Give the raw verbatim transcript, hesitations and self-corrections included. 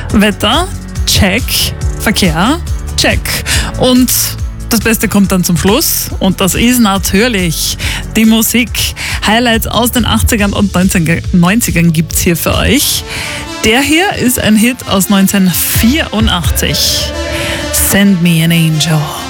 Wetter, check. Verkehr, check. Und das Beste kommt dann zum Schluss und das ist natürlich die Musik. Highlights aus den achtzigern und neunzigern gibt's hier für euch. Der hier ist ein Hit aus neunzehnhundertvierundachtzig. Send Me an Angel.